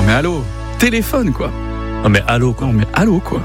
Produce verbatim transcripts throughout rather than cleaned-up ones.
mais allô, téléphone quoi. Non mais allô quoi. Non mais allô quoi.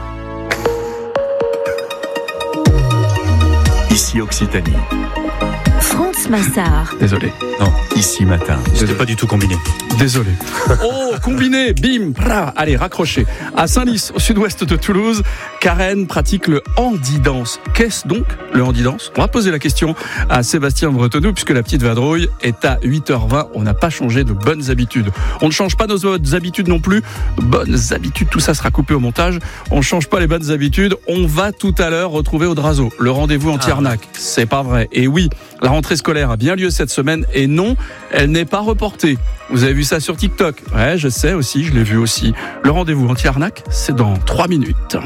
Ici Occitanie. France Massard. Désolé. Non, Ici Matin. c'était pas du tout combiné. Désolé. Oh, combiné, bim, bra. Allez, raccrochez. À Saint-Lys, au sud-ouest de Toulouse, Karen pratique le handi-dance. Qu'est-ce donc le handi-dance ? On va poser la question à Sébastien Bretonneau, puisque la petite vadrouille est à huit heures vingt. On n'a pas changé de bonnes habitudes. On ne change pas nos bonnes habitudes non plus. Bonnes habitudes, tout ça sera coupé au montage. On ne change pas les bonnes habitudes. On va tout à l'heure retrouver Audrazo, le rendez-vous anti-arnaque. Ah. C'est pas vrai. Et oui, la rentrée scolaire a bien lieu cette semaine. Et non, elle n'est pas reportée. Vous avez vu ça sur TikTok ? Ouais, je sais aussi, je l'ai vu aussi. Le rendez-vous anti-arnaque, c'est dans trois minutes.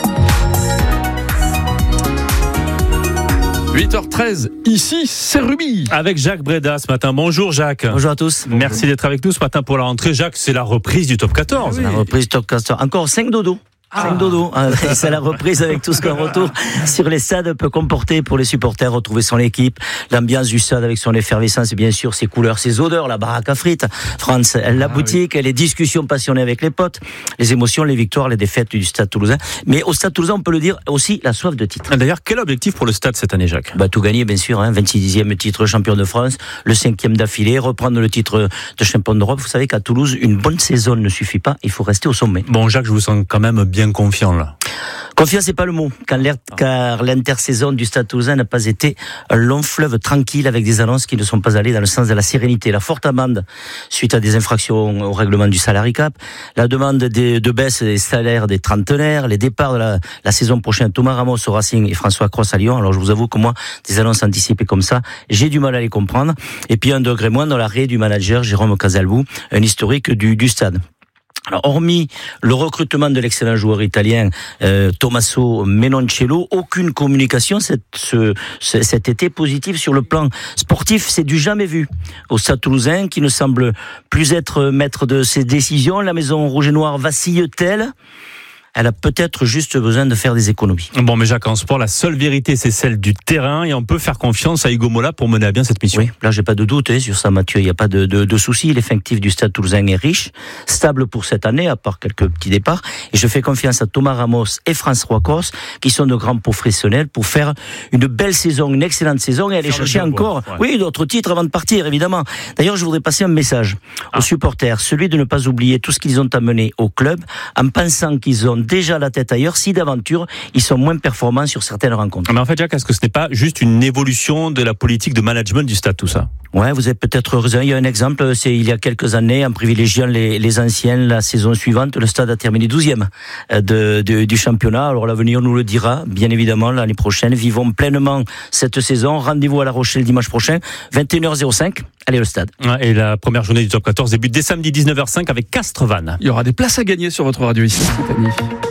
huit heures treize, ici, c'est Ruby. Avec Jacques Breda ce matin. Bonjour Jacques. Bonjour à tous. Merci Bonjour. d'être avec nous ce matin pour la rentrée. Jacques, c'est la reprise du top quatorze. Oui. La reprise du top quatorze. Encore cinq dodos. Ah. cinq dodos. C'est la reprise avec tout ce qu'un retour sur les stades peut comporter pour les supporters, retrouver son équipe, l'ambiance du stade avec son effervescence et bien sûr ses couleurs, ses odeurs, la baraque à frites, France, la ah, boutique, oui. les discussions passionnées avec les potes, les émotions, les victoires, les défaites du stade toulousain. Mais au stade toulousain, on peut le dire aussi, la soif de titre. D'ailleurs, quel objectif pour le stade cette année, Jacques ? Bah, tout gagner, bien sûr, hein, vingt-sixième titre champion de France, le cinquième d'affilée, reprendre le titre de champion d'Europe. Vous savez qu'à Toulouse, une bonne saison ne suffit pas, il faut rester au sommet. Bon, Jacques, je vous sens quand même bien confiant là. Confiance, c'est pas le mot, car l'intersaison du Stade Toulousain n'a pas été un long fleuve tranquille avec des annonces qui ne sont pas allées dans le sens de la sérénité. La forte amende suite à des infractions au règlement du salary cap, la demande de, de baisse des salaires des trentenaires, les départs de la, la saison prochaine, Thomas Ramos au Racing et François Cros à Lyon. Alors je vous avoue que moi, des annonces anticipées comme ça, j'ai du mal à les comprendre. Et puis un degré moins dans l'arrêt du manager Jérôme Casalbou, un historique du, du stade. Alors, hormis le recrutement de l'excellent joueur italien euh, Tommaso Menoncello, aucune communication cette, ce, cet été positive sur le plan sportif. C'est du jamais vu au Stade Toulousain, qui ne semble plus être maître de ses décisions. La maison rouge et noire vacille-t-elle ? Elle a peut-être juste besoin de faire des économies. Bon, mais Jacques, en sport, la seule vérité, c'est celle du terrain, et on peut faire confiance à Hugo Mola pour mener à bien cette mission. Oui, là, j'ai pas de doute hein, sur ça, Mathieu. Il n'y a pas de, de, de souci. L'effectif du Stade Toulousain est riche, stable pour cette année, à part quelques petits départs. Et je fais confiance à Thomas Ramos et François Cros, qui sont de grands professionnels, pour faire une belle saison, une excellente saison, et aller faire chercher encore, ouais. oui, d'autres titres avant de partir, évidemment. D'ailleurs, je voudrais passer un message ah. aux supporters, celui de ne pas oublier tout ce qu'ils ont amené au club, en pensant qu'ils ont déjà la tête ailleurs, si d'aventure ils sont moins performants sur certaines rencontres. Mais en fait, Jacques, est-ce que ce n'est pas juste une évolution de la politique de management du stade, tout ça ? Ouais, vous avez peut-être raison. Il y a un exemple, c'est il y a quelques années, en privilégiant les, les anciens, la saison suivante, le stade a terminé douzième de, de, du championnat. Alors l'avenir nous le dira, bien évidemment, l'année prochaine. Vivons pleinement cette saison. Rendez-vous à La Rochelle dimanche prochain, vingt et une heures cinq. Allez, le stade. Et la première journée du top quatorze débute dès samedi dix-neuf heures cinq avec Castres-Vannes. Il y aura des places à gagner sur votre radio ici, Occitanie.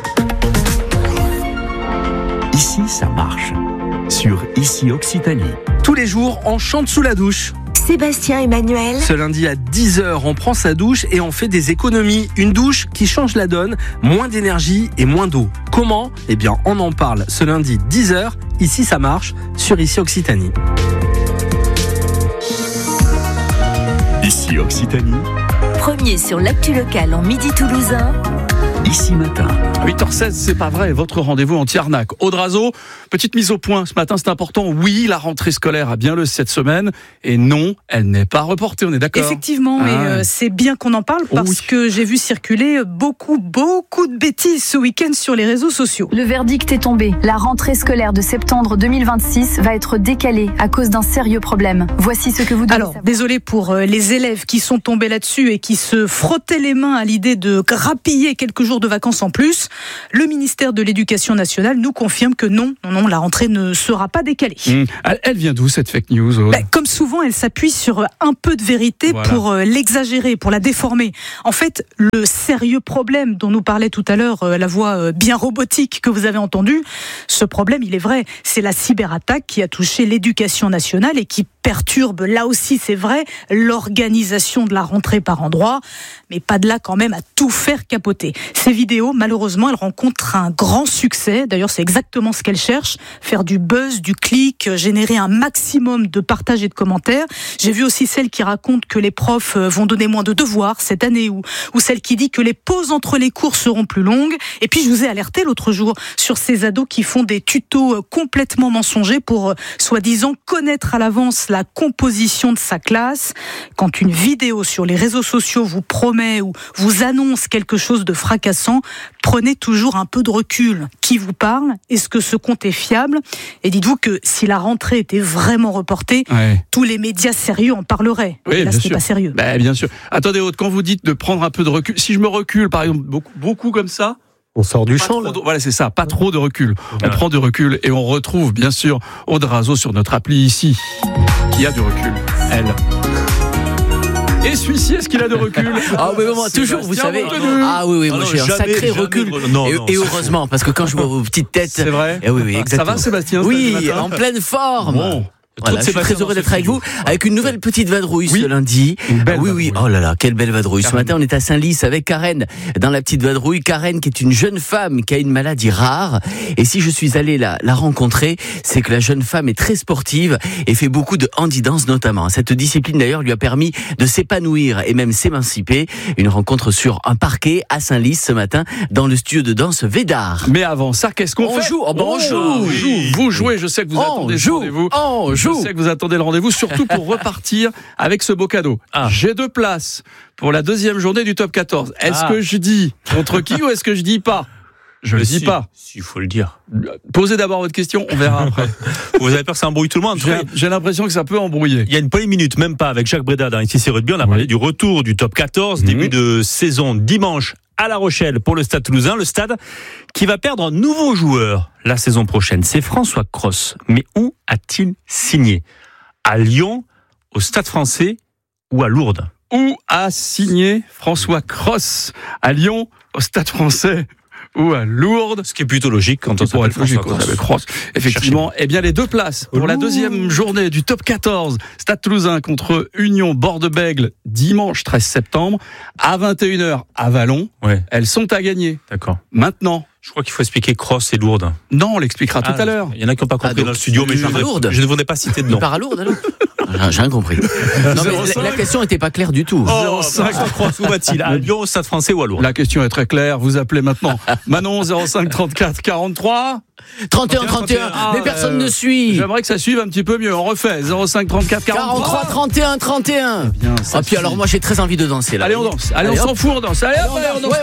Ici, ça marche. Sur Ici Occitanie. Tous les jours, on chante sous la douche. Sébastien Emmanuel. Ce lundi à dix heures, on prend sa douche et on fait des économies. Une douche qui change la donne, moins d'énergie et moins d'eau. Comment ? Eh bien, on en parle ce lundi dix heures. Ici, ça marche. Sur Ici Occitanie. Ici Occitanie. Premier sur l'actu locale en midi toulousain. Ici Matin. huit heures seize, c'est pas vrai, votre rendez-vous anti-arnaque. Audrazo, petite mise au point ce matin, c'est important. Oui, la rentrée scolaire a bien lieu cette semaine. Et non, elle n'est pas reportée, on est d'accord ? Effectivement, ah. et euh, c'est bien qu'on en parle parce oh oui. que j'ai vu circuler beaucoup, beaucoup de bêtises ce week-end sur les réseaux sociaux. Le verdict est tombé. La rentrée scolaire de septembre deux mille vingt-six va être décalée à cause d'un sérieux problème. Voici ce que vous devez Alors, savoir. Désolé pour les élèves qui sont tombés là-dessus et qui se frottaient les mains à l'idée de grappiller quelques jours de vacances en plus. Le ministère de l'Éducation nationale nous confirme que non, non, non, la rentrée ne sera pas décalée. Mmh. Elle vient d'où cette fake news ? bah, Comme souvent, elle s'appuie sur un peu de vérité voilà. pour euh, l'exagérer, pour la déformer. En fait, le sérieux problème dont nous parlait tout à l'heure euh, la voix euh, bien robotique que vous avez entendue, ce problème, il est vrai, c'est la cyberattaque qui a touché l'Éducation nationale et qui perturbe, là aussi c'est vrai, l'organisation de la rentrée par endroits, mais pas de là quand même à tout faire capoter. Ces vidéos, malheureusement, elles rencontrent un grand succès. D'ailleurs, c'est exactement ce qu'elles cherchent, faire du buzz, du clic, générer un maximum de partages et de commentaires. J'ai vu aussi celle qui raconte que les profs vont donner moins de devoirs cette année, ou, ou celle qui dit que les pauses entre les cours seront plus longues. Et puis, je vous ai alerté l'autre jour sur ces ados qui font des tutos complètement mensongers pour, euh, soi-disant, connaître à l'avance la composition de sa classe. Quand une vidéo sur les réseaux sociaux vous promet ou vous annonce quelque chose de fracassant, prenez toujours un peu de recul. Qui vous parle? Est-ce que ce compte est fiable? Et dites-vous que si la rentrée était vraiment reportée, ouais. tous les médias sérieux en parleraient. Oui, et là, ce n'est pas sérieux. Bah, bien sûr. Attendez, Aude, quand vous dites de prendre un peu de recul, si je me recule, par exemple, beaucoup, beaucoup comme ça, on sort du pas champ, là. De, voilà, c'est ça, pas trop de recul. On ouais. prend du recul et on retrouve, bien sûr, Aude Razo sur notre appli ici, qui a du recul, elle. Et celui-ci, est-ce qu'il a de recul? Ah oui, bon, toujours, vous savez. Ah oui, oui, moi j'ai un sacré recul. De... Non, et, non, et heureusement, parce que quand je vois vos petites têtes. C'est vrai. Et oui, oui, exactement. Ça va, Sébastien? Oui, en pleine forme. Bon. Voilà, je suis très heureux d'être avec vous, avec une nouvelle petite vadrouille oui. ce lundi. Une belle oui, oui, vadrouille. Oh là là, quelle belle vadrouille. Karen. Ce matin, on est à Saint-Lys avec Karen dans la petite vadrouille. Karen, qui est une jeune femme qui a une maladie rare. Et si je suis allé la, la rencontrer, c'est que la jeune femme est très sportive et fait beaucoup de handi-dance notamment. Cette discipline d'ailleurs lui a permis de s'épanouir et même s'émanciper. Une rencontre sur un parquet à Saint-Lys ce matin dans le studio de danse Védar. Mais avant ça, qu'est-ce qu'on on fait? joue, oh, ben on, on joue. joue. Oui. Vous jouez, je sais que vous on attendez joue. ce rendez-vous. On joue. Je sais que vous attendez le rendez-vous, surtout pour repartir avec ce beau cadeau. Ah. J'ai deux places pour la deuxième journée du top quatorze. Est-ce ah. que je dis contre qui ou est-ce que je dis pas? Je ne le dis si, pas. Si, il faut le dire. Posez d'abord votre question, on verra après. Vous avez peur que ça embrouille tout le monde? J'ai, j'ai l'impression que ça peut embrouiller. Il y a une poignée de minutes, même pas, avec Jacques Breda dans I C C Rugby. On a parlé oui. du retour du top quatorze, mmh. début de saison dimanche à La Rochelle pour le Stade Toulousain. Le Stade qui va perdre un nouveau joueur la saison prochaine. C'est François Cros. Mais où a-t-il signé? À Lyon, au Stade Français ou à Lourdes? Où a signé François Cros? À Lyon, au Stade Français ou à Lourdes? Ce qui est plutôt logique quand on s'appelle François Cros. Effectivement, eh bien les deux places pour la deuxième journée du top quatorze, Stade Toulousain contre Union Bordeaux-Bègles, dimanche treize septembre, à vingt et une heures à Vallon. Ouais. Elles sont à gagner. D'accord. Maintenant. Je crois qu'il faut expliquer Cross et Lourdes. Non, on l'expliquera ah, tout à l'heure. Il y en a qui n'ont pas compris ah, dans le studio, mais je, voudrais, je ne voudrais pas citer de nom. Il part à Lourdes, alors J'ai rien compris. Non, mais la, la question n'était pas claire du tout. Oh, zéro cinq Cross, où va-t-il? À Lyon, au Stade Français ou à Lourdes? La question est très claire. Vous appelez maintenant Manon zéro cinq trente-quatre quarante-trois trente et un trente et un. Ah, mais personne euh, ne suit. J'aimerais que ça suive un petit peu mieux. On refait zéro cinq trente-quatre quarante-trois trente et un trente et un. Bien, ah puis alors moi j'ai très envie de danser là. Allez on danse. Allez, Allez on s'en fout on danse. Allez, Allez on danse.